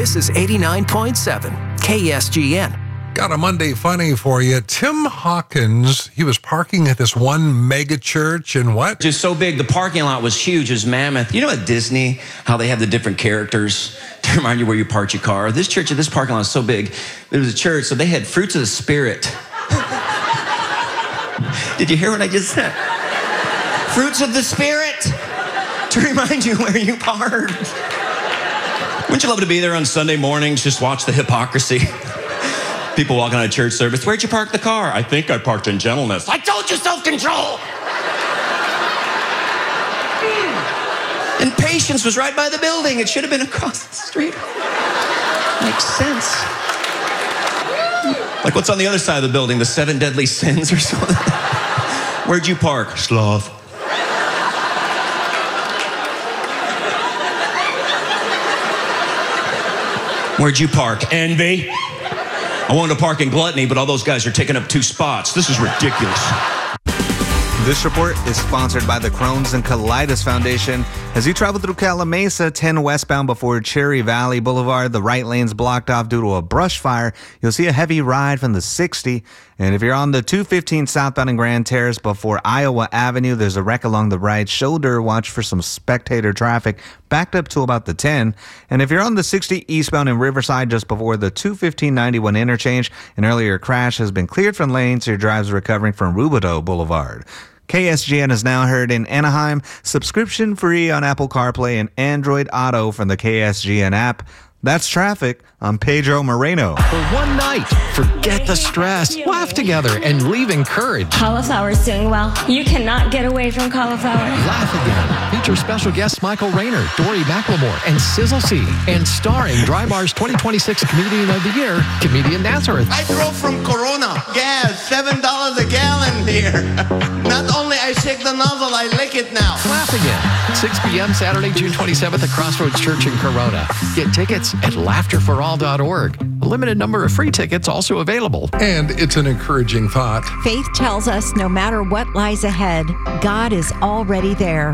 This is 89.7 KSGN. Got a Monday funny for you. Tim Hawkins, he was parking at this one mega church in what? Just so big, the parking lot was huge, it was mammoth. You know at Disney, how they have the different characters to remind you where you parked your car? This church, this parking lot is so big. It was a church, so they had fruits of the Spirit. Did you hear what I just said? Fruits of the Spirit to remind you where you parked. Wouldn't you love to be there on Sunday mornings, just watch the hypocrisy? People walking out of church service, where'd you park the car? I think I parked in gentleness. I told you self-control! And Patience was right by the building. It should have been across the street. Makes sense. Like what's on the other side of the building? The 7 deadly sins or something? Where'd you park? Sloth. Where'd you park? Envy. I wanted to park in Gluttony, but all those guys are taking up 2 spots. This is ridiculous. This report is sponsored by the Crohn's and Colitis Foundation. As you travel through Calamasa, 10 westbound before Cherry Valley Boulevard, the right lane's blocked off due to a brush fire. You'll see a heavy ride from the 60. And if you're on the 215 southbound in Grand Terrace before Iowa Avenue, there's a wreck along the right shoulder. Watch for some spectator traffic backed up to about the 10. And if you're on the 60 eastbound in Riverside just before the 215-91 interchange, an earlier crash has been cleared from lanes, so your drive's recovering from Rubidoux Boulevard. KSGN is now heard in Anaheim, subscription free on Apple CarPlay and Android Auto from the KSGN app. That's traffic. I'm Pedro Moreno. For one night, forget the stress, laugh together, and leave encouraged. Cauliflower's doing well. You cannot get away from cauliflower. Laugh Again. Feature special guests Michael Rayner, Dory McLemore, and Sizzle C. And starring Dry Bar's 2026 Comedian of the Year, comedian Nazareth. I drove from Corona. Gas, $7 a gallon here. Not only I shake the nozzle, I lick it now. Laugh Again. 6 p.m. Saturday, June 27th at Crossroads Church in Corona. Get tickets at laughterforall.org. A limited number of free tickets also available. And it's an encouraging thought. Faith tells us no matter what lies ahead, God is already there.